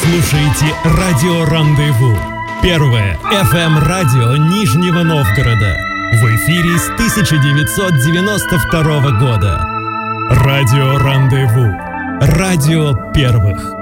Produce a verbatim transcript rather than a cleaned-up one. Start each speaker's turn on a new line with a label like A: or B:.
A: слушаете радио «Рандеву». Первое эф эм-радио Нижнего Новгорода. В эфире с тысяча девятьсот девяносто второго года. Радио «Рандеву». Радио первых.